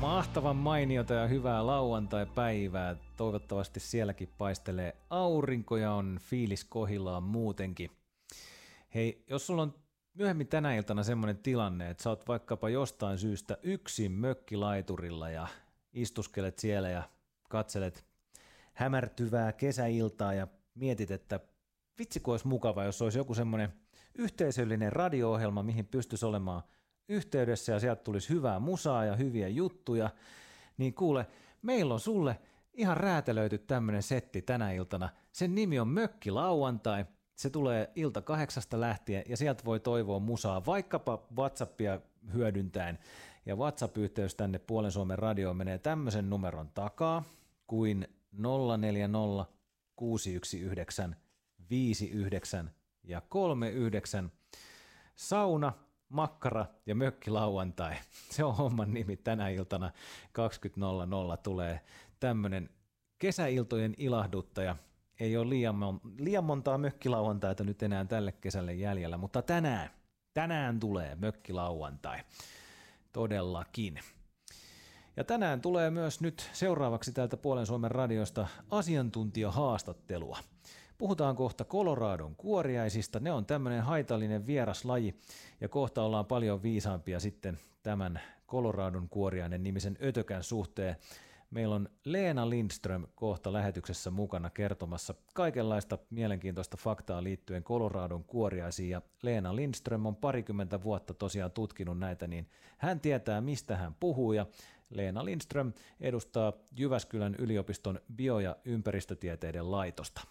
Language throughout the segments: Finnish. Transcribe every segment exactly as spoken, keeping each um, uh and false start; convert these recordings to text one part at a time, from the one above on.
Mahtavan mainiota ja hyvää lauantai-päivää. Toivottavasti sielläkin paistelee aurinko ja on fiilis kohillaan muutenkin. Hei, jos sulla on myöhemmin tänä iltana semmoinen tilanne, että sä oot vaikkapa jostain syystä yksin mökkilaiturilla ja istuskelet siellä ja katselet hämärtyvää kesäiltaa ja mietit, että vitsi kun olisi mukava, jos olisi joku semmoinen yhteisöllinen radio-ohjelma, mihin pystyisi olemaan yhteydessä ja sieltä tulisi hyvää musaa ja hyviä juttuja, niin kuule, meillä on sulle ihan räätälöity tämmöinen setti tänä iltana. Sen nimi on Mökkilauantai. Se tulee ilta kahdeksasta lähtien ja sieltä voi toivoa musaa vaikkapa WhatsAppia hyödyntäen. Ja WhatsApp-yhteys tänne Puolen Suomen radioon menee tämmöisen numeron takaa kuin nolla neljä nolla kuusi yksi yhdeksän viisi yhdeksän ja kolme yhdeksän. Sauna, makkara ja mökkilauantai. Se on homman nimi tänä iltana kaksikymmentä nolla nolla tulee tämmöinen kesäiltojen ilahduttaja. Ei ole liian, liian montaa mökkilauantaita nyt enää tälle kesälle jäljellä, mutta tänään, tänään tulee mökkilauantai. Todellakin. Ja tänään tulee myös nyt seuraavaksi täältä Puolen Suomen radiosta asiantuntijahaastattelua. Puhutaan kohta Coloradon kuoriaisista. Ne on tämmöinen haitallinen vieraslaji ja kohta ollaan paljon viisaampia sitten tämän Coloradon kuoriainen nimisen ötökän suhteen. Meillä on Leena Lindström kohta lähetyksessä mukana kertomassa kaikenlaista mielenkiintoista faktaa liittyen Coloradon kuoriaisiin. Ja Leena Lindström on parikymmentä vuotta tosiaan tutkinut näitä, niin hän tietää mistä hän puhuu. Ja Leena Lindström edustaa Jyväskylän yliopiston bio- ja ympäristötieteiden laitosta.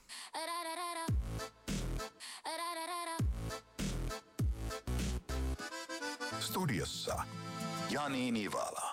Studiossa Jani Nivala.